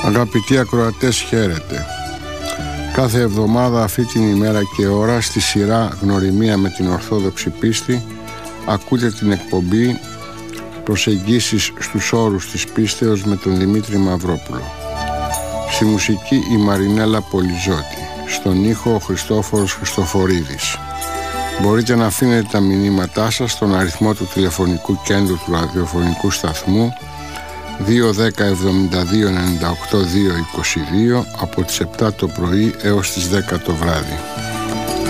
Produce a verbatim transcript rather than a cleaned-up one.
Αγαπητοί ακροατές, χαίρετε. Κάθε εβδομάδα αυτή την ημέρα και ώρα στη σειρά Γνωριμία με την Ορθόδοξη Πίστη ακούτε την εκπομπή Προσεγγίσεις στους όρους της πίστεως με τον Δημήτρη Μαυρόπουλο. Στη μουσική η Μαρινέλα Πολυζώτη. Στον ήχο ο Χριστόφορος Χριστοφορίδης. Μπορείτε να αφήνετε τα μηνύματά σας στον αριθμό του τηλεφωνικού κέντρου του ραδιοφωνικού σταθμού δύο δέκα εβδομήντα δύο ενενήντα οκτώ δύο είκοσι δύο από τις επτά το πρωί έως τις δέκα το βράδυ.